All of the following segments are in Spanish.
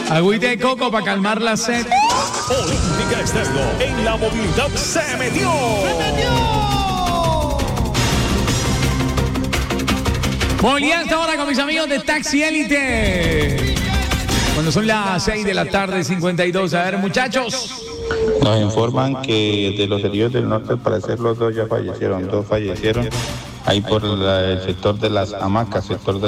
Agüita de coco para calmar la sed. Olímpica Estéreo en la movilidad se metió. Movilidad hasta ahora con mis amigos de Taxi Élite. Cuando son las 6 de la tarde, 52. A ver, muchachos. Nos informan que de los heridos del norte, al parecer los dos ya fallecieron. Dos fallecieron ahí por el sector de las hamacas,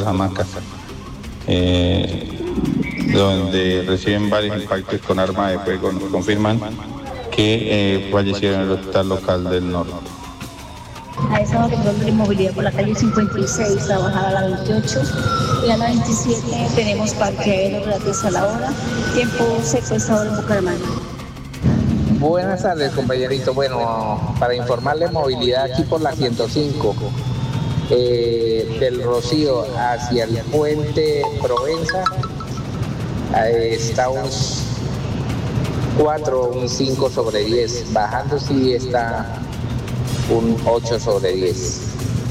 donde reciben varios impactos con arma de fuego. Nos confirman que fallecieron en el hospital local del norte. A esa hora de movilidad por la calle 56, a bajar a la 28 y a la 27 tenemos parqueadero gratis a la hora, tiempo secuestrador en Bucaramanga. Buenas tardes, compañerito. Bueno, para informarle movilidad aquí por la 105, del Rocío hacia el puente Provenza, está uns 4 o un 5 sobre 10, bajando sí está un 8 sobre 10.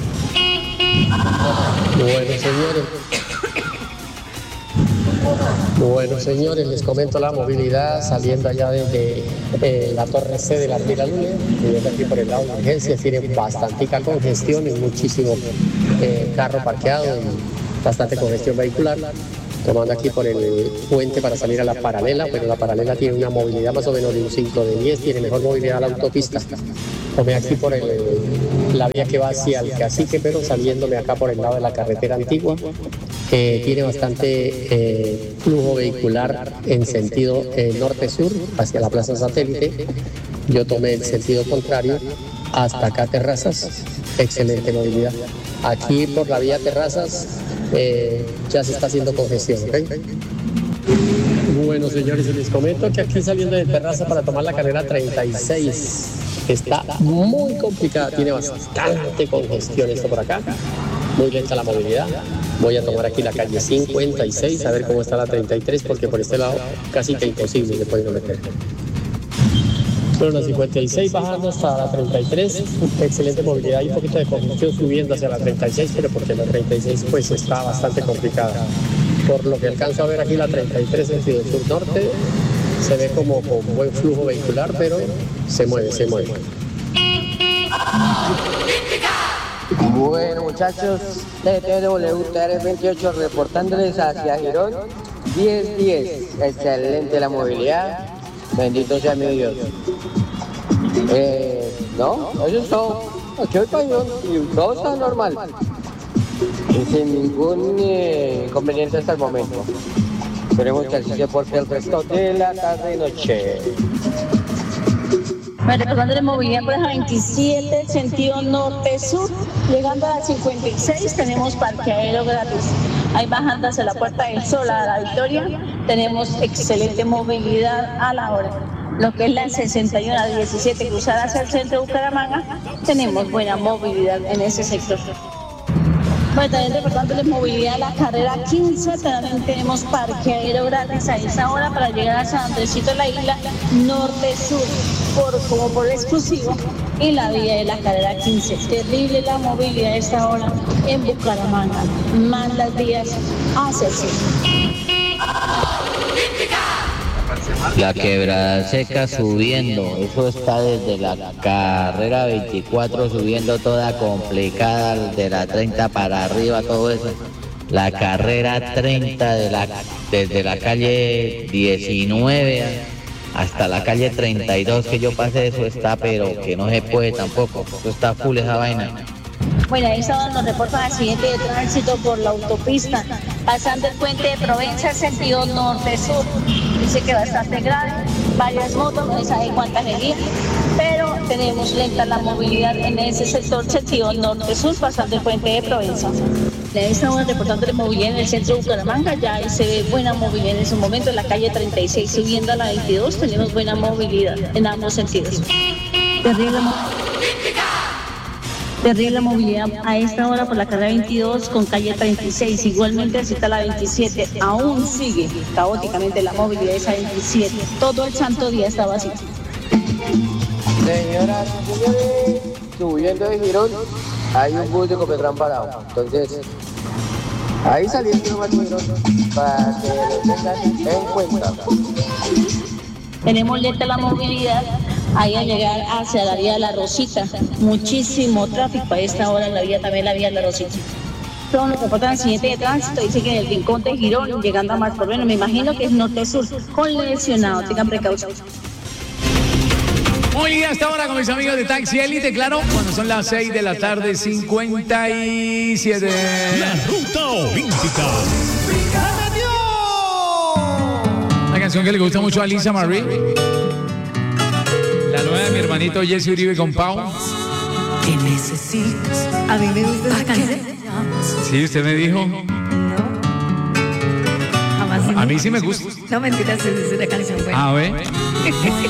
Bueno, señores, les comento la movilidad saliendo allá desde la Torre C de la Vila Luna, y aquí por el lado de emergencias, tiene bastantica congestión y muchísimo carro parqueado y bastante congestión vehicular. Tomando aquí por el puente para salir a la paralela, pero la paralela tiene una movilidad más o menos de un 5 de 10, tiene mejor movilidad a la autopista. Tomé aquí por la vía que va hacia el Cacique, pero saliéndome acá por el lado de la carretera antigua, tiene bastante flujo vehicular en sentido norte-sur, hacia la Plaza Satélite. Yo tomé el sentido contrario hasta acá Terrazas, excelente movilidad. Aquí por la vía Terrazas ya se está haciendo congestión, ¿ok? Bueno, señores, les comento que aquí saliendo de Terraza para tomar la carrera 36 está muy complicada, tiene bastante congestión esto por acá, muy lenta la movilidad. Voy a tomar aquí la calle 56 a ver cómo está la 33, porque por este lado casi que imposible se puede meter. Bueno, la 56 bajando hasta la 33, excelente movilidad y un poquito de congestión subiendo hacia la 36, pero porque la 36 pues está bastante complicada. Por lo que alcanzo a ver aquí la 33 sentido sur-norte, se ve como con buen flujo vehicular, pero se mueve. Bueno, muchachos, TTWTR 28 reportándoles hacia Girón 10-10. Excelente la movilidad. Bendito sea mi Dios. No, eso es todo. Aquí hay cañón y todo está normal. Y sin ningún inconveniente hasta el momento. Esperemos que así se porte el resto de la tarde y noche. Recordando la movilidad por la 27, sentido norte-sur, llegando a la 56 tenemos parqueadero gratis. Ahí bajando hacia la Puerta del Sol, a la Victoria, tenemos excelente movilidad a la hora. Lo que es la 61 a 17, cruzar hacia el centro de Bucaramanga, tenemos buena movilidad en ese sector. Bueno, también reportándoles movilidad a la carrera 15, también tenemos parqueadero gratis a esa hora para llegar a San Andresito de la Isla, norte-sur, como por exclusivo, y la vía de la carrera 15. Terrible la movilidad a esta hora en Bucaramanga, más las vías hacia el sur. La Quebrada Seca subiendo, eso está desde la carrera 24 subiendo toda complicada, de la 30 para arriba, todo eso. La carrera 30 desde la calle 19 hasta la calle 32 que yo pasé, eso está, pero que no se puede tampoco, eso está full esa vaina. Bueno, ahí está, nos reportan accidente de tránsito por la autopista, pasando el puente de Provenza, sentido norte-sur. Dice que bastante grave, varias motos, no se sabe cuántas serían, pero tenemos lenta la movilidad en ese sector, sentido norte-sur, pasando el puente de Provenza. Ahí estamos reportando la movilidad en el centro de Bucaramanga, ya ahí se ve buena movilidad en ese momento, en la calle 36 subiendo a la 22, tenemos buena movilidad en ambos sentidos. Terrible movilidad a esta hora por la carrera 22 con calle 36, igualmente así está la 27, aún sigue caóticamente la movilidad de esa 27, todo el santo día está vacío. Señoras y señores, subiendo de Girón, hay un bus de Copetrán parado, entonces Ahí saliendo más dinero para que lo tengan en cuenta. Tenemos lenta la movilidad ahí al llegar hacia la vía de La Rosita. Muchísimo tráfico a esta hora en la vía, también la vía de La Rosita. Todos nos reportan accidente de tránsito, dice que en el rincón de Girón, llegando a Más por Menos, me imagino que es norte-sur, con lesionado, tengan precaución. Muy bien, hasta ahora con mis amigos de Taxi Elite, claro, cuando son las 6 de la tarde, 57. La ruta olímpica. Una canción que le gusta mucho a Lisa Marie. La nueva de mi hermanito Jesse Uribe con Pau. ¿Qué necesitas? A mí me gusta esa canción. Sí, usted me dijo. No. Jamás. A mí sí me gusta. No, mentira, es una canción buena. A ver.